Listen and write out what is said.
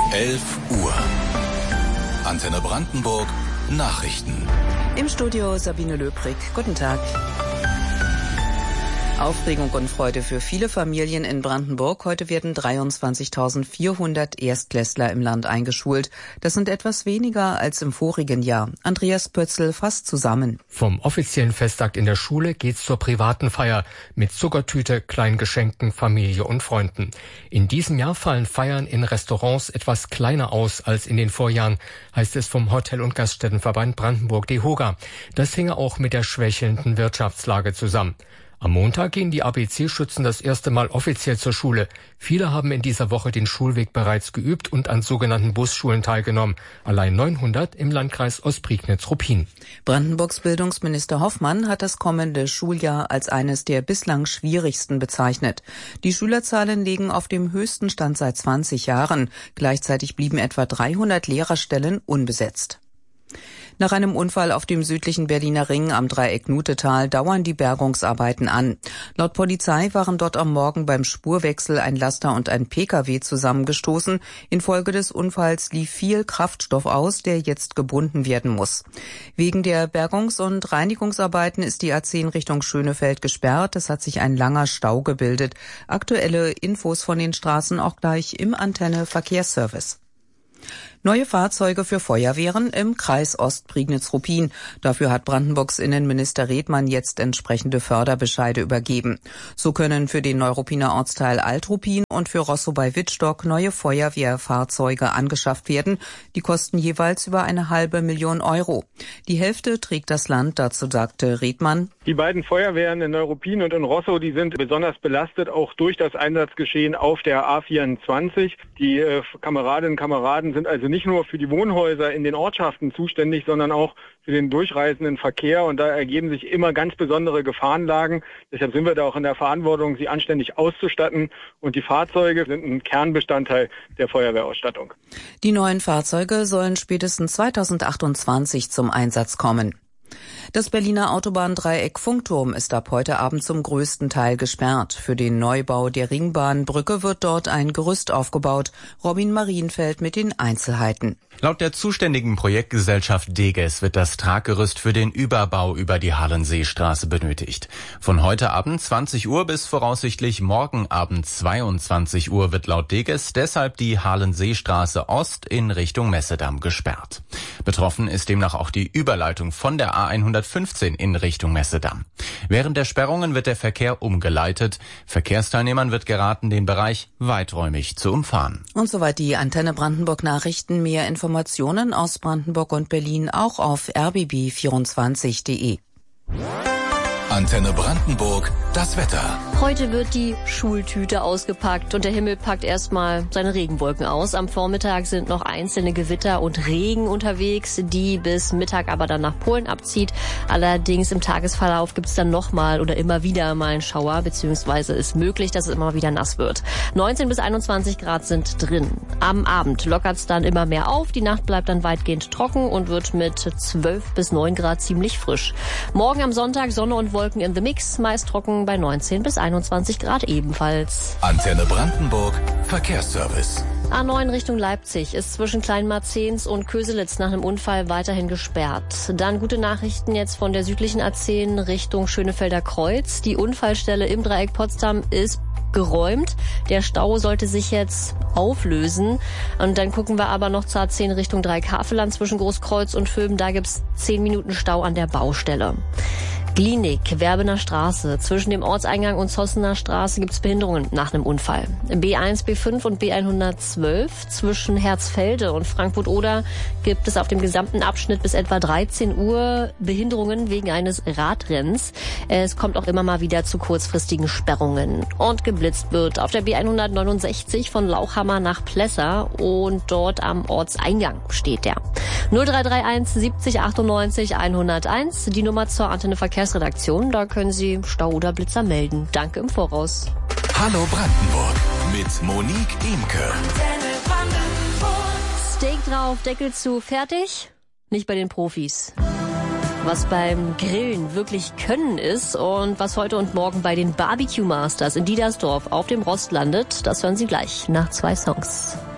11 Uhr. Antenne Brandenburg, Nachrichten. Im Studio Sabine Löbrig. Guten Tag. Aufregung und Freude für viele Familien in Brandenburg. Heute werden 23.400 Erstklässler im Land eingeschult. Das sind etwas weniger als im vorigen Jahr. Andreas Pötzl fasst zusammen. Vom offiziellen Festakt in der Schule geht's zur privaten Feier mit Zuckertüte, Kleingeschenken, Familie und Freunden. In diesem Jahr fallen Feiern in Restaurants etwas kleiner aus als in den Vorjahren, heißt es vom Hotel- und Gaststättenverband Brandenburg DEHOGA. Das hinge auch mit der schwächelnden Wirtschaftslage zusammen. Am Montag gehen die ABC-Schützen das erste Mal offiziell zur Schule. Viele haben in dieser Woche den Schulweg bereits geübt und an sogenannten Busschulen teilgenommen. Allein 900 im Landkreis Ostprignitz-Ruppin. Brandenburgs Bildungsminister Hoffmann hat das kommende Schuljahr als eines der bislang schwierigsten bezeichnet. Die Schülerzahlen liegen auf dem höchsten Stand seit 20 Jahren. Gleichzeitig blieben etwa 300 Lehrerstellen unbesetzt. Nach einem Unfall auf dem südlichen Berliner Ring am Dreieck Nutetal dauern die Bergungsarbeiten an. Laut Polizei waren dort am Morgen beim Spurwechsel ein Laster und ein Pkw zusammengestoßen. Infolge des Unfalls lief viel Kraftstoff aus, der jetzt gebunden werden muss. Wegen der Bergungs- und Reinigungsarbeiten ist die A10 Richtung Schönefeld gesperrt. Es hat sich ein langer Stau gebildet. Aktuelle Infos von den Straßen auch gleich im Antenne Verkehrsservice. Neue Fahrzeuge für Feuerwehren im Kreis Ostprignitz-Ruppin. Dafür hat Brandenburgs Innenminister Redmann jetzt entsprechende Förderbescheide übergeben. So können für den Neuruppiner Ortsteil Alt-Ruppin und für Rosso bei Wittstock neue Feuerwehrfahrzeuge angeschafft werden. Die kosten jeweils über 500.000 Euro. Die Hälfte trägt das Land, dazu sagte Redmann. Die beiden Feuerwehren in Neuruppin und in Rosso, die sind besonders belastet, auch durch das Einsatzgeschehen auf der A24. Die Kameradinnen und Kameraden sind also nicht nur für die Wohnhäuser in den Ortschaften zuständig, sondern auch für den durchreisenden Verkehr. Und da ergeben sich immer ganz besondere Gefahrenlagen. Deshalb sind wir da auch in der Verantwortung, sie anständig auszustatten. Und die Fahrzeuge sind ein Kernbestandteil der Feuerwehrausstattung. Die neuen Fahrzeuge sollen spätestens 2028 zum Einsatz kommen. Das Berliner Autobahndreieck Funkturm ist ab heute Abend zum größten Teil gesperrt. Für den Neubau der Ringbahnbrücke wird dort ein Gerüst aufgebaut. Robin Marienfeld mit den Einzelheiten. Laut der zuständigen Projektgesellschaft Deges wird das Traggerüst für den Überbau über die Hallenseestraße benötigt. Von heute Abend 20 Uhr bis voraussichtlich morgen Abend 22 Uhr wird laut Deges deshalb die Hallenseestraße Ost in Richtung Messedamm gesperrt. Betroffen ist demnach auch die Überleitung von der A115 in Richtung Messedamm. Während der Sperrungen wird der Verkehr umgeleitet. Verkehrsteilnehmern wird geraten, den Bereich weiträumig zu umfahren. Und soweit die Antenne Brandenburg Nachrichten. Mehr Informationen aus Brandenburg und Berlin auch auf rbb24.de. Antenne Brandenburg, das Wetter. Heute wird die Schultüte ausgepackt und der Himmel packt erstmal seine Regenwolken aus. Am Vormittag sind noch einzelne Gewitter und Regen unterwegs, die bis Mittag aber dann nach Polen abzieht. Allerdings im Tagesverlauf gibt es dann nochmal oder immer wieder mal einen Schauer, beziehungsweise ist möglich, dass es immer wieder nass wird. 19 bis 21 Grad sind drin. Am Abend lockert es dann immer mehr auf. Die Nacht bleibt dann weitgehend trocken und wird mit 12 bis 9 Grad ziemlich frisch. Morgen am Sonntag Sonne und Wolken in the Mix, meist trocken bei 19 bis 21 Grad ebenfalls. Antenne Brandenburg, Verkehrsservice. A9 Richtung Leipzig ist zwischen Kleinmarzens und Köselitz nach einem Unfall weiterhin gesperrt. Dann gute Nachrichten jetzt von der südlichen A10 Richtung Schönefelder Kreuz. Die Unfallstelle im Dreieck Potsdam ist geräumt. Der Stau sollte sich jetzt auflösen. Und dann gucken wir aber noch zur A10 Richtung Dreieck-Havelland zwischen Großkreuz und Vöben. Da gibt's 10 Minuten Stau an der Baustelle. Glienig, Werbener Straße. Zwischen dem Ortseingang und Zossener Straße gibt es Behinderungen nach einem Unfall. B1, B5 und B112 zwischen Herzfelde und Frankfurt-Oder gibt es auf dem gesamten Abschnitt bis etwa 13 Uhr Behinderungen wegen eines Radrenns. Es kommt auch immer mal wieder zu kurzfristigen Sperrungen. Und geblitzt wird auf der B169 von Lauchhammer nach Plessa und dort am Ortseingang steht der. 0331 70 98 101, die Nummer zur Antenne Verkehrsredaktion. Da können Sie Stau oder Blitzer melden. Danke im Voraus. Hallo Brandenburg mit Monique Imke. Steak drauf, Deckel zu, fertig? Nicht bei den Profis. Was beim Grillen wirklich Können ist und was heute und morgen bei den Barbecue Masters in Diedersdorf auf dem Rost landet, das hören Sie gleich nach 2 Songs.